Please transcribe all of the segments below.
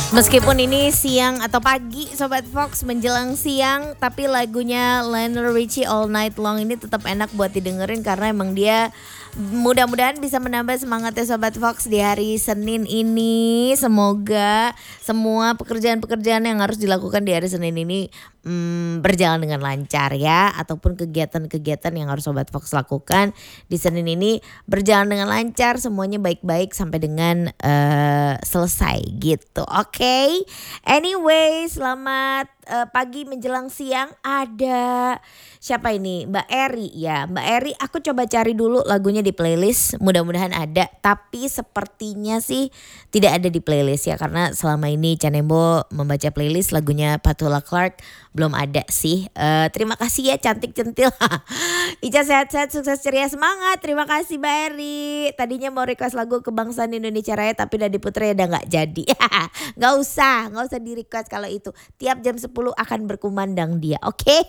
Meskipun ini siang atau pagi Sobat Fox menjelang siang, tapi lagunya Lionel Richie All Night Long ini tetap enak buat didengerin karena emang dia mudah-mudahan bisa menambah semangatnya Sobat Fox di hari Senin ini. Semoga semua pekerjaan-pekerjaan yang harus dilakukan di hari Senin ini berjalan dengan lancar ya, ataupun kegiatan-kegiatan yang harus Sobat Fox lakukan di Senin ini berjalan dengan lancar, semuanya baik-baik sampai dengan selesai gitu. Oke. Anyway, selamat pagi menjelang siang. Ada siapa ini? Mbak Eri ya. Mbak Eri, aku coba cari dulu lagunya di playlist. Mudah-mudahan ada, tapi sepertinya sih tidak ada di playlist ya, karena selama ini Canembo membaca playlist lagunya Petula Clark belum ada sih. Terima kasih ya cantik centil. Ica sehat-sehat, sukses ceria, semangat. Terima kasih Mbak Eri. Tadinya mau request lagu Kebangsaan Indonesia Raya tapi udah diputer ya udah gak jadi. Gak usah di request kalau itu. Tiap jam 10 akan berkumandang dia. Oke.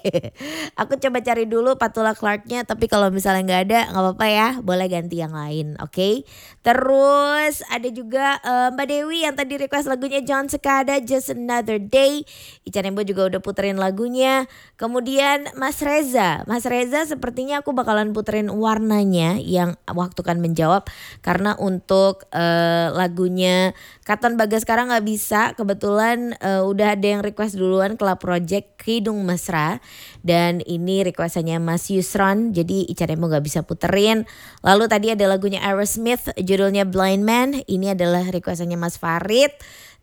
Aku coba cari dulu Petula Clarknya, tapi kalau misalnya gak ada gak apa-apa ya. Boleh ganti yang lain. Oke. Terus ada juga Mbak Dewi yang tadi request lagunya John Cicada, Just Another Day. Ica Nembo juga udah puterin lagunya. Kemudian Mas Reza sepertinya aku bakalan puterin Warnanya yang Waktu Kan Menjawab, karena untuk lagunya Katon Bagaskara gak bisa. Kebetulan udah ada yang request duluan, Club Project Hidung Mesra, dan ini requestannya Mas Yusron, jadi Ica Nembo gak bisa puterin. Lalu tadi ada lagunya Aerosmith judulnya Blind Man, ini adalah requestannya Mas Farid.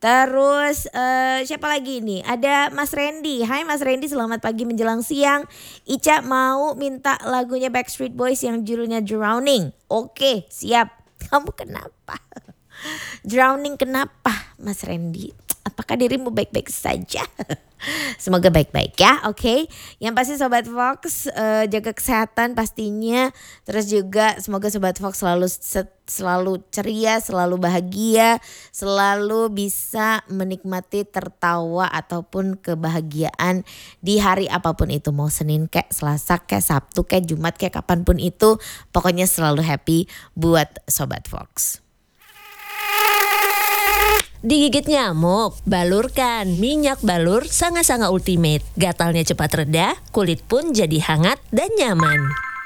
Terus siapa lagi ini? Ada Mas Randy. Hai Mas Randy, selamat pagi menjelang siang. Ica mau minta lagunya Backstreet Boys yang judulnya Drowning. Oke, siap. Kamu kenapa? Drowning kenapa Mas Randy? Apakah dirimu baik-baik saja? Semoga baik-baik ya, oke. Yang pasti Sobat Fox jaga kesehatan pastinya. Terus juga semoga Sobat Fox selalu ceria, selalu bahagia, selalu bisa menikmati tertawa ataupun kebahagiaan di hari apapun itu. Mau Senin kek, Selasa kek, Sabtu kek, Jumat kek, kapanpun itu. Pokoknya selalu happy buat Sobat Fox. Digigit nyamuk, balurkan minyak balur Sanga-Sanga Ultimate. Gatalnya cepat reda, kulit pun jadi hangat dan nyaman.